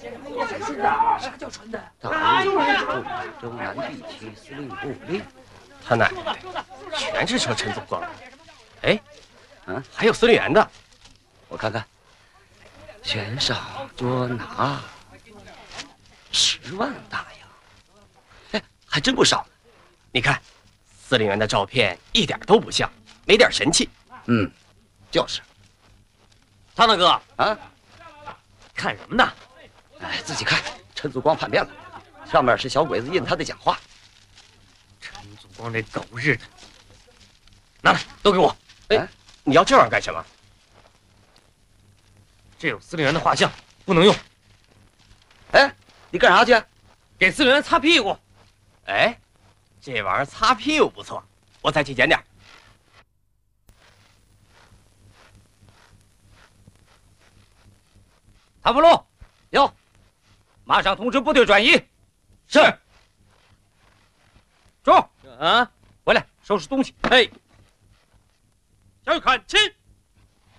纯的，啥叫纯的？ 大英驻州南地区司令部令。 他奶奶，全是说陈总光的。哎，还有司令员的， 我看看，悬赏捉拿10万大洋，哎，还真不少。 你看，司令员的照片一点都不像，没点神气。 嗯，就是。 汤大哥啊， 看什么呢？ 哎，自己看。陈祖光叛变了，上面是小鬼子印他的讲话。 陈祖光这狗日的，拿来，都给我！ 哎，你要这玩意儿干什么？ 这有司令员的画像，不能用。 哎，你干啥去？ 给司令员擦屁股。 哎，这玩意儿擦屁股不错，我再去捡点。 谭福禄， 有， 马上通知部队转移。 是。 回来收拾东西。哎，小雨看齐。